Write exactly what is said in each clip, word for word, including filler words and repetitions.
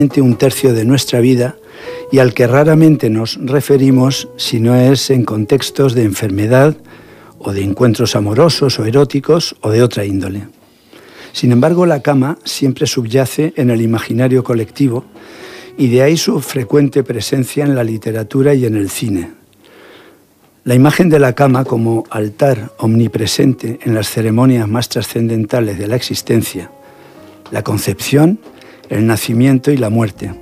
un tercio de nuestra vida y al que raramente nos referimos si no es en contextos de enfermedad o de encuentros amorosos o eróticos o de otra índole. Sin embargo, la cama siempre subyace en el imaginario colectivo y de ahí su frecuente presencia en la literatura y en el cine. La imagen de la cama como altar omnipresente en las ceremonias más trascendentales de la existencia, la concepción, el nacimiento y la muerte.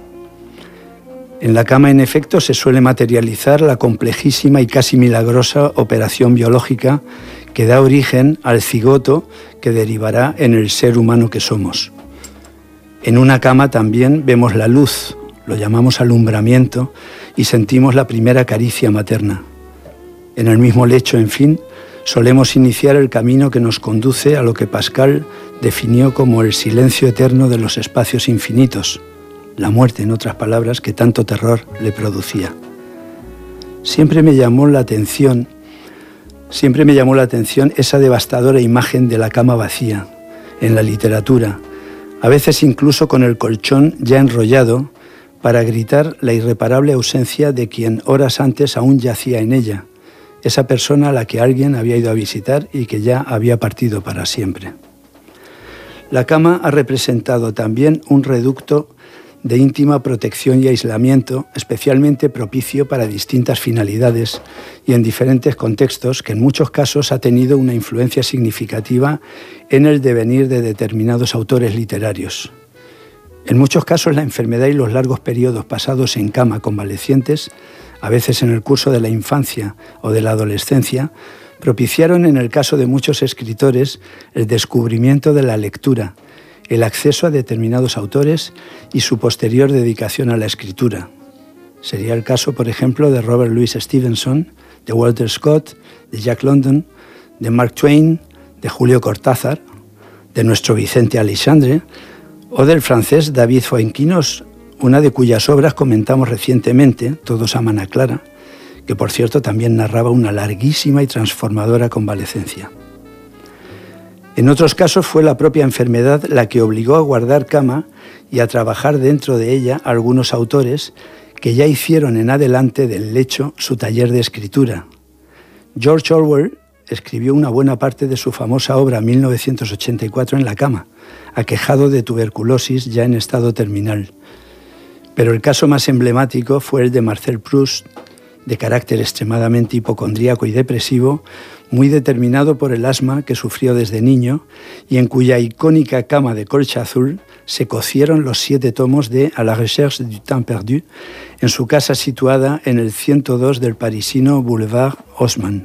En la cama, en efecto, se suele materializar la complejísima y casi milagrosa operación biológica que da origen al cigoto que derivará en el ser humano que somos. En una cama también vemos la luz, lo llamamos alumbramiento, y sentimos la primera caricia materna. En el mismo lecho, en fin, solemos iniciar el camino que nos conduce a lo que Pascal definió como el silencio eterno de los espacios infinitos, la muerte, en otras palabras, que tanto terror le producía. Siempre me llamó la atención, siempre me llamó la atención esa devastadora imagen de la cama vacía, en la literatura, a veces incluso con el colchón ya enrollado, para gritar la irreparable ausencia de quien horas antes aún yacía en ella, esa persona a la que alguien había ido a visitar y que ya había partido para siempre. La cama ha representado también un reducto de íntima protección y aislamiento, especialmente propicio para distintas finalidades y en diferentes contextos, que en muchos casos ha tenido una influencia significativa en el devenir de determinados autores literarios. En muchos casos, la enfermedad y los largos periodos pasados en cama convalecientes, a veces en el curso de la infancia o de la adolescencia, propiciaron en el caso de muchos escritores el descubrimiento de la lectura, el acceso a determinados autores y su posterior dedicación a la escritura. Sería el caso, por ejemplo, de Robert Louis Stevenson, de Walter Scott, de Jack London, de Mark Twain, de Julio Cortázar, de nuestro Vicente Aleixandre o del francés David Fuenquinos, una de cuyas obras comentamos recientemente, Todos aman a Clara, que por cierto también narraba una larguísima y transformadora convalecencia. En otros casos fue la propia enfermedad la que obligó a guardar cama y a trabajar dentro de ella a algunos autores que ya hicieron en adelante del lecho su taller de escritura. George Orwell escribió una buena parte de su famosa obra mil novecientos ochenta y cuatro en la cama, aquejado de tuberculosis ya en estado terminal. Pero el caso más emblemático fue el de Marcel Proust, de carácter extremadamente hipocondríaco y depresivo, muy determinado por el asma que sufrió desde niño y en cuya icónica cama de colcha azul se cocieron los siete tomos de A la recherche du temps perdu en su casa situada en el ciento dos del parisino Boulevard Haussmann.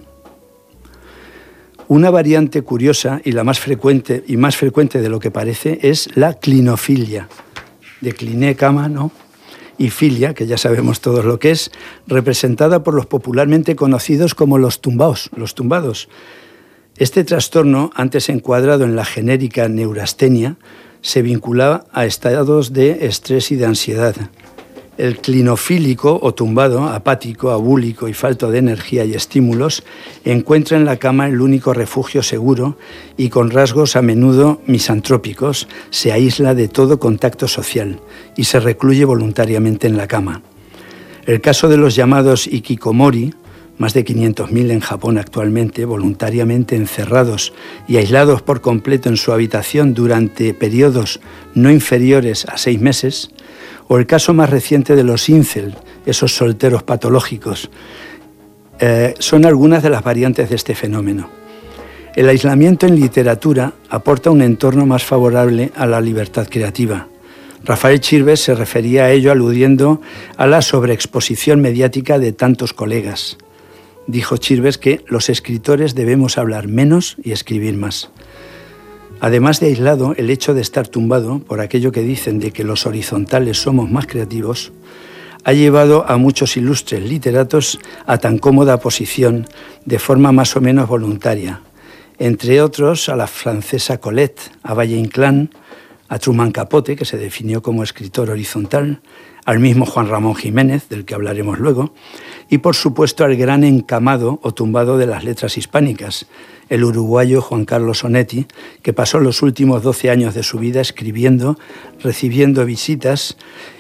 Una variante curiosa y la más frecuente y más frecuente de lo que parece es la clinofilia, de cliné, cama, ¿no?, y filia, que ya sabemos todos lo que es, representada por los popularmente conocidos como los tumbaos, los tumbados. Este trastorno, antes encuadrado en la genérica neurastenia, se vinculaba a estados de estrés y de ansiedad. El clinofílico o tumbado, apático, abúlico y falto de energía y estímulos, encuentra en la cama el único refugio seguro y con rasgos a menudo misantrópicos, se aísla de todo contacto social y se recluye voluntariamente en la cama. El caso de los llamados hikikomori, más de quinientos mil en Japón actualmente, voluntariamente encerrados y aislados por completo en su habitación durante periodos no inferiores a seis meses, o el caso más reciente de los incel, esos solteros patológicos, eh, son algunas de las variantes de este fenómeno. El aislamiento en literatura aporta un entorno más favorable a la libertad creativa. Rafael Chirves se refería a ello aludiendo a la sobreexposición mediática de tantos colegas. Dijo Chirves que los escritores debemos hablar menos y escribir más. Además de aislado, el hecho de estar tumbado, por aquello que dicen de que los horizontales somos más creativos, ha llevado a muchos ilustres literatos a tan cómoda posición, de forma más o menos voluntaria. Entre otros, a la francesa Colette, a Valle-Inclán, a Truman Capote, que se definió como escritor horizontal, al mismo Juan Ramón Jiménez, del que hablaremos luego, y por supuesto al gran encamado o tumbado de las letras hispánicas, el uruguayo Juan Carlos Onetti, que pasó los últimos doce años de su vida escribiendo, recibiendo visitas